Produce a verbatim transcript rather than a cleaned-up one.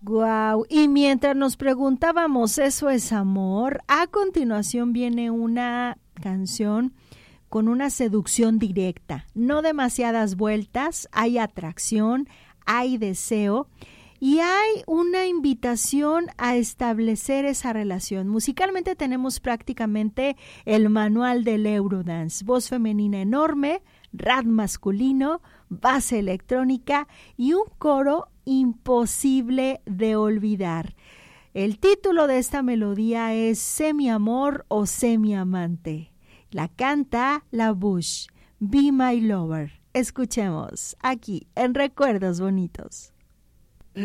Guau, y mientras nos preguntábamos, ¿eso es amor? A continuación viene una canción con una seducción directa, no demasiadas vueltas, hay atracción, hay deseo y hay una invitación a establecer esa relación. Musicalmente tenemos prácticamente el manual del Eurodance, voz femenina enorme, rap masculino, base electrónica y un coro imposible de olvidar. El título de esta melodía es Sé mi amor o Sé mi amante. La canta La Bush, Be My Lover. Escuchemos aquí en Recuerdos Bonitos.